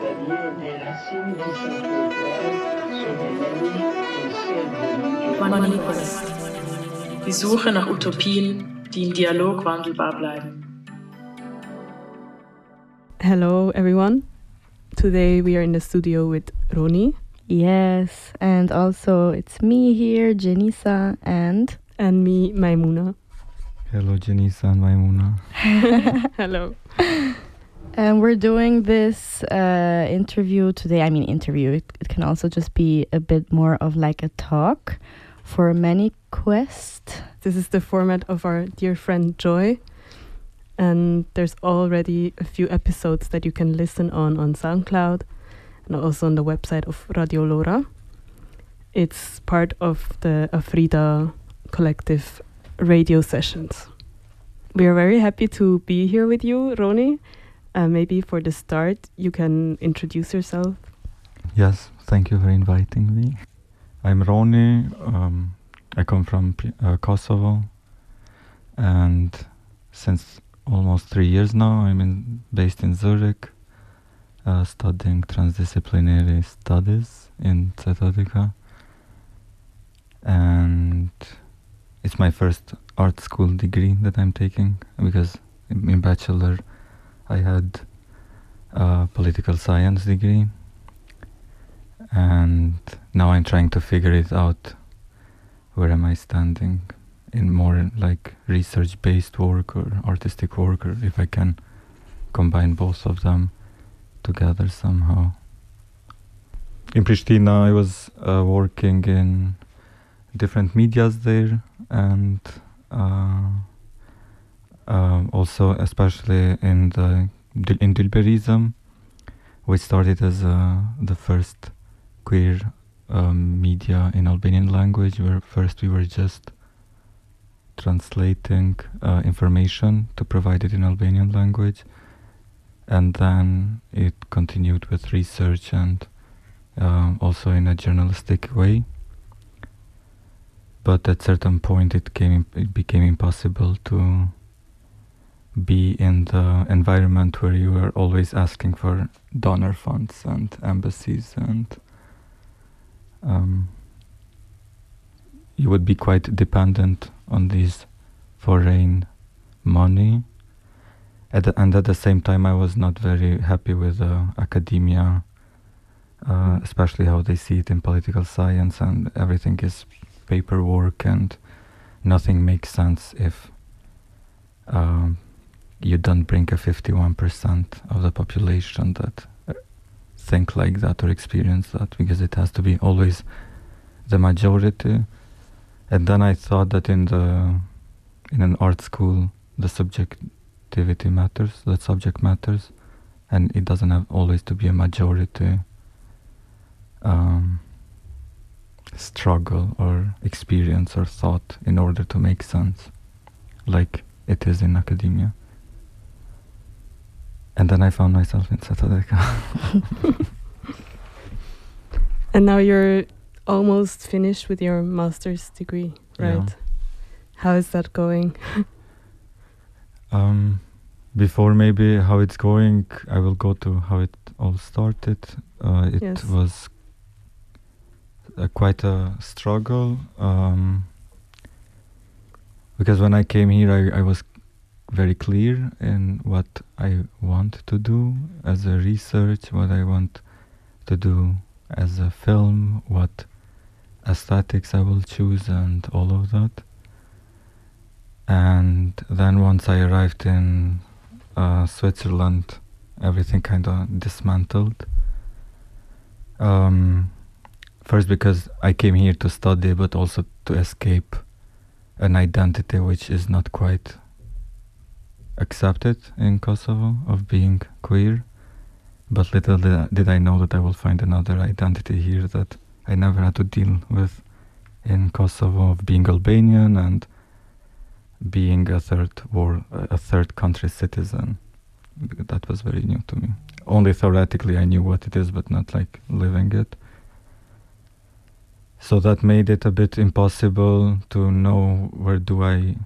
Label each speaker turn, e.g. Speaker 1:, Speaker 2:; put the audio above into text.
Speaker 1: Manipulist. Die Suche nach Utopien, die im Dialog wandelbar bleiben.
Speaker 2: Hello everyone. Today we are in the studio with Roni.
Speaker 3: Yes, and also it's me here, Janisa, and
Speaker 2: me, Maimuna.
Speaker 4: Hello, Janisa and Maimuna.
Speaker 2: Hello.
Speaker 3: And we're doing this interview today. I mean, interview. It can also just be a bit more of like a talk for ManyQuest.
Speaker 2: This is the format of our dear friend Joy. And there's already a few episodes that you can listen on SoundCloud and also on the website of Radio LoRa. It's part of the Afrida collective radio sessions. We are very happy to be here with you, Roni. Maybe for the start, you can introduce yourself.
Speaker 4: Yes, thank you for inviting me. I'm Roni. I come from Kosovo, and since almost 3 years now, I'm based in Zurich, studying transdisciplinary studies in Zetodica. And it's my first art school degree that I'm taking, because in bachelor I had a political science degree, and now I'm trying to figure it out. Where am I standing in more like research-based work or artistic work, or if I can combine both of them together somehow. In Pristina I was working in different medias there, and also especially in Dilberism, which started as the first queer media in Albanian language, where first we were just translating information to provide it in Albanian language, and then it continued with research and also in a journalistic way. But at a certain point it became impossible to be in the environment where you are always asking for donor funds and embassies, and you would be quite dependent on these foreign money. And at the same time I was not very happy with academia, especially how they see it in political science, and everything is paperwork and nothing makes sense if you don't bring a 51% of the population that think like that or experience that, because it has to be always the majority. And then I thought that in an art school the subjectivity matters, the subject matters, and it doesn't have always to be a majority struggle or experience or thought in order to make sense, like it is in academia. And then I found myself in Zetodica.
Speaker 2: And now you're almost finished with your master's degree, right?
Speaker 4: Yeah.
Speaker 2: How is that going?
Speaker 4: Before maybe how it's going, I will go to how it all started. It was quite a struggle, because when I came here I was very clear in what I want to do as a research, what I want to do as a film, what aesthetics I will choose, and all of that. And then once I arrived in Switzerland, everything kind of dismantled. First because I came here to study, but also to escape an identity which is not quite accepted in Kosovo, of being queer. But little did I know that I will find another identity here that I never had to deal with in Kosovo, of being Albanian and being a third country citizen. That was very new to me. Only theoretically I knew what it is, but not like living it. So that made it a bit impossible to know where do I